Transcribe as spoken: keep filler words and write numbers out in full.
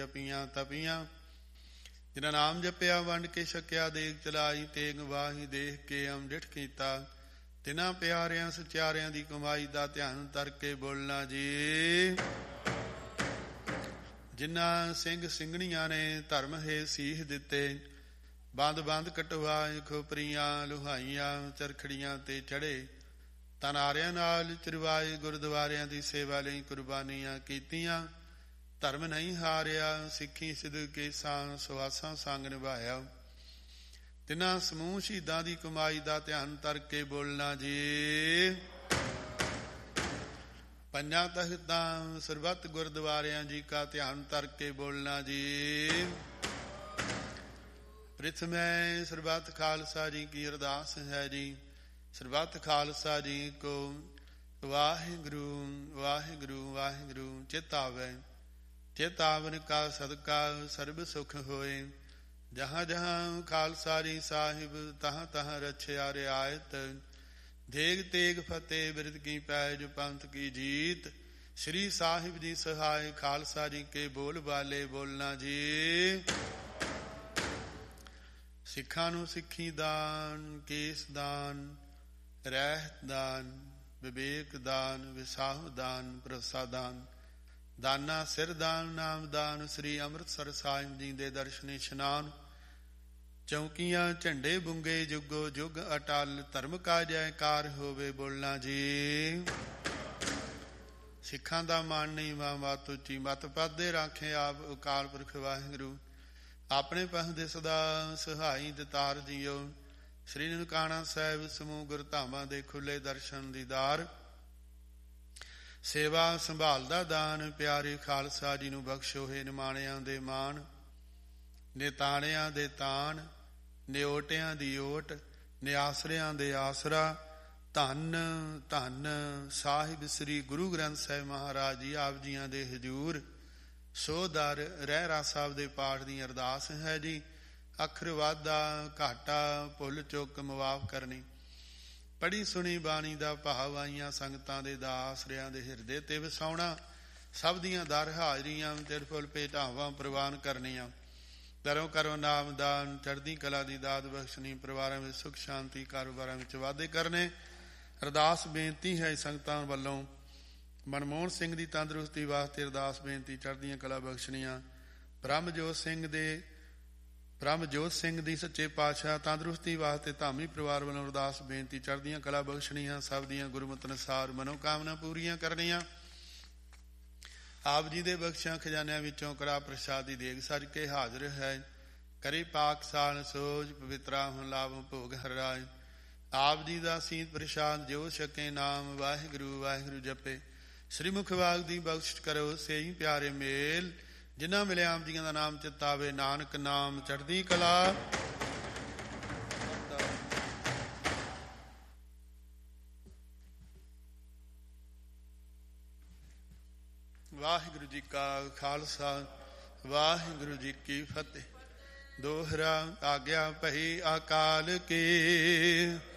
ਜਪੀਆਂ ਤਪੀਆਂ, ਜਿਨ੍ਹਾਂ ਨਾਮ ਜਪਿਆ ਵੰਡ ਕੇ ਛਕਿਆ, ਦੇਗ ਚਲਾਈ ਤੇਗ ਵਾਹੀ, ਦੇਖ ਕੇ ਅੰਮ੍ਰਿਤ ਕੀਤਾ। ਤਿਨਾਂ ਪਿਆਰਿਆਂ ਸਚਿਆਰਿਆਂ ਦੀ ਕਮਾਈ ਦਾ ਧਿਆਨ ਧਰ ਕੇ ਬੋਲਣਾ ਜੀ। ਜਿਨ੍ਹਾਂ ਸਿੰਘ ਸਿੰਘਣੀਆਂ ਨੇ ਧਰਮ ਹੈ ਸੀਹ ਦਿੱਤੇ, ਬੰਦ ਬੰਦ ਕਟਵਾਏ, ਖੋਪਰੀਆਂ ਲੁਹਾਈਆਂ, ਚਰਖੜੀਆਂ ਤੇ ਚੜ੍ਹੇ, ਤਨਾਰਿਆਂ ਨਾਲ ਚਰਵਾਏ, ਗੁਰਦੁਆਰਿਆਂ ਦੀ ਸੇਵਾ ਲਈ ਕੁਰਬਾਨੀਆਂ ਕੀਤੀਆਂ। ਧਰਮ ਨਹੀਂ ਹਾਰਿਆ, ਸਿੱਖੀ ਸਿਦਕੇ ਸਾਂ ਸੁਆਸਾਂ ਸੰਗ ਨਿਭਾਇਆ। ਤਿੰਨਾਂ ਸਮੂਹ ਸ਼ਹੀਦਾਂ ਦੀ ਕਮਾਈ ਦਾ ਧਿਆਨ ਧਰ ਕੇ ਬੋਲਣਾ ਜੀ। ਪੰਜਾਂ ਤਖਤਾਂ ਸਰਬੱਤ ਗੁਰਦੁਆਰਿਆਂ ਜੀ ਕਾ ਧਿਆਨ ਧਰ ਕੇ ਬੋਲਣਾ ਜੀ। ਪ੍ਰਿਥਮੈ ਸਰਬੱਤ ਖਾਲਸਾ ਜੀ ਕੀ ਅਰਦਾਸ ਹੈ ਜੀ। ਸਰਬੱਤ ਖਾਲਸਾ ਜੀ ਕੋ ਵਾਹਿਗੁਰੂ ਵਾਹਿਗੁਰੂ ਵਾਹਿਗੁਰੂ ਚਿਤਾਵੈ, ਚੇਤਾਵਨ ਕਾ ਸਦਕਾ ਸਰਬ ਸੁਖ ਹੋਏ। ਜਹਾਂ ਜਹਾਂ ਖਾਲਸਾ ਜੀ ਸਾਹਿਬ, ਤਹਾਂ ਤਹਾਂ ਰਛਿਆ ਰਿਆਇਤ। ਦੇਗ ਤੇਗ ਫਤਿਹ ਬਿਰਦ ਕੀ ਪੈਜ, ਪੰਥ ਕੀ ਜੀਤ। ਸ੍ਰੀ ਸਾਹਿਬ ਜੀ ਸਹਾਇ, ਖਾਲਸਾ ਜੀ ਕੇ ਬੋਲ ਬਾਲੇ ਬੋਲਣਾ ਜੀ। ਸਿੱਖਾਂ ਨੂੰ ਸਿੱਖੀ ਦਾਨ, ਕੇਸ ਦਾਨ, ਰਹਿਤ ਦਾਨ, ਵਿਵੇਕ ਦਾਨ, ਵਿਸਾਹ ਦਾਨ, ਭਰੋਸਾ ਦਾਨ, ਦਾਨਾ ਸਿਰ ਦਾਨ, ਨਾਮ ਦਾਨ। ਸ੍ਰੀ ਅੰਮ੍ਰਿਤਸਰ ਸਾਹਿਬ ਜੀ ਦੇ ਦਰਸ਼ਨ ਇਸ਼ਨਾਨ, ਚੌਕੀਆਂ ਝੰਡੇ ਬੁੰਗੇ, ਜੁਗੋ ਜੁਗ ਅਟਲ। ਧਰਮ ਕਾ ਜੈਕਾਰ ਹੋਵੇ ਬੋਲਣਾ ਜੀ। ਸਿੱਖਾਂ ਦਾ ਮਾਣ ਨਹੀਂ ਵਾ ਮਤ ਉੱਚੀ, ਮਤ ਪਾਦੇ ਰਾਖੇ ਆਪ ਅਕਾਲ ਪੁਰਖ ਵਾਹਿਗੁਰੂ। ਆਪਣੇ ਪਹ ਦੇ ਸਦਾ ਸਹਾਈ ਦਿਤਾਰ ਜੀਓ। ਸ੍ਰੀ ਨਨਕਾਣਾ ਸਾਹਿਬ ਸਮੂਹ ਗੁਰਧਾਮਾਂ ਦੇ ਖੁੱਲੇ ਦਰਸ਼ਨ ਦੀਦਾਰ। ਸੇਵਾ ਸੰਭਾਲ ਦਾ ਦਾਨ, ਪਿਆਰੇ ਖਾਲਸਾ ਜੀ ਨੂੰ ਬਖਸ਼ੋ ਹੈ। ਨਿਮਾਣਿਆਂ ਦੇ ਮਾਣ, ਨਿਤਾਣਿਆਂ ਦੇ ਤਾਣ, ਨਿਓਟਿਆਂ ਦੀ ਓਟ, ਨਿਆਸਰਿਆਂ ਦੇ ਆਸਰਾ। ਧੰਨ ਧੰਨ ਸਾਹਿਬ ਸ੍ਰੀ ਗੁਰੂ ਗ੍ਰੰਥ ਸਾਹਿਬ ਮਹਾਰਾਜ ਜੀ ਆਪ ਜੀਆਂ ਦੇ ਹਜ਼ੂਰ। ਸੋ ਦਰ ਰਹਿਰਾ ਸਾਹਿਬ ਦੇ ਪਾਠ ਦੀ ਅਰਦਾਸ ਹੈ ਜੀ। ਅੱਖਰ ਵਾਧਾ ਘਾਟਾ ਭੁੱਲ ਚੁੱਕ ਮੁਆਫ ਕਰਨੀ। ਪੜ੍ਹੀ ਸੁਣੀ ਬਾਣੀ ਦਾ ਭਾਵ ਆਈਆਂ ਸੰਗਤਾਂ ਦੇ ਦਾਸਰਿਆਂ ਦੇ ਹਿਰਦੇ ਤੇ ਵਸਾਉਣਾ। ਸਭ ਦੀਆਂ ਦਰ ਹਾਜ਼ਰੀਆਂ ਤਿਰ ਫੁੱਲ ਭੇਟਾਵਾਂ ਪ੍ਰਵਾਨ ਕਰਨੀਆਂ। ਦਰੋਂ ਕਰੋ ਨਾਮ ਦਾਨ, ਚੜ੍ਹਦੀ ਕਲਾ ਦੀ ਦਾਤ ਬਖਸ਼ਣੀ। ਪਰਿਵਾਰਾਂ ਵਿੱਚ ਸੁਖ ਸ਼ਾਂਤੀ, ਕਾਰੋਬਾਰਾਂ ਵਿੱਚ ਵਾਧੇ ਕਰਨੇ। ਅਰਦਾਸ ਬੇਨਤੀ ਹੈ ਸੰਗਤਾਂ ਵੱਲੋਂ ਮਨਮੋਹਨ ਸਿੰਘ ਦੀ ਤੰਦਰੁਸਤੀ ਵਾਸਤੇ ਅਰਦਾਸ ਬੇਨਤੀ, ਚੜ੍ਹਦੀਆਂ ਕਲਾ ਬਖਸ਼ਣੀਆਂ। ਬ੍ਰਹਮਜੋਤ ਸਿੰਘ ਦੇ ਬ੍ਰਹਮਜੋਤ ਸਿੰਘ ਦੀ ਸੱਚੇ ਪਾਤਸ਼ਾਹ ਤੰਦਰੁਸਤੀ ਵਾਸਤੇ ਧਾਮੀ ਪਰਿਵਾਰ ਵੱਲੋਂ ਅਰਦਾਸ ਬੇਨਤੀ, ਚੜ੍ਹਦੀਆਂ ਕਲਾ ਬਖਸ਼ਣੀਆਂ। ਸਭ ਦੀਆਂ ਗੁਰਮਤਿ ਅਨੁਸਾਰ ਮਨੋਕਾਮਨਾ ਪੂਰੀਆਂ ਕਰਨੀਆਂ। ਆਪ ਜੀ ਦੇ ਬਖਸ਼ਿਆਂ ਖਜ਼ਾਨਿਆਂ ਵਿੱਚੋਂ ਕੜਾ ਪ੍ਰਸ਼ਾਦ ਦੀ ਦੇਗ ਸਜ ਕੇ ਹਾਜ਼ਰ ਹੈ। ਕਰੀ ਪਾਕ ਸਾਲ ਸੋਜ, ਪਵਿੱਤਰਾ ਹੁਣ ਲਾਭ ਭੋਗ ਹਰ ਰਾਜ। ਆਪ ਜੀ ਦਾ ਸੀਤ ਪ੍ਰਸ਼ਾਦ ਜੋ ਛਕੇ, ਨਾਮ ਵਾਹਿਗੁਰੂ ਵਾਹਿਗੁਰੂ ਜਪੇ। ਸ੍ਰੀ ਮੁਖ ਵਾਗ ਦੀ ਬਖਸ਼ਿਸ਼ ਕਰੋ ਸਹੀ ਪਿਆਰੇ ਮੇਲ। ਜਿਨ੍ਹਾਂ ਮਿਲੇ ਆਪ ਜੀਆਂ ਦਾ ਨਾਮ ਚਿਤਾਵੇ, ਨਾਨਕ ਨਾਮ ਚੜ੍ਹਦੀ ਕਲਾ। ਵਾਹਿਗੁਰੂ ਜੀ ਕਾ ਖਾਲਸਾ, ਵਾਹਿਗੁਰੂ ਜੀ ਕੀ ਫਤਿਹ। ਦੋਹਰਾ ਆਗਿਆ ਭਈ ਅਕਾਲ ਕੀ।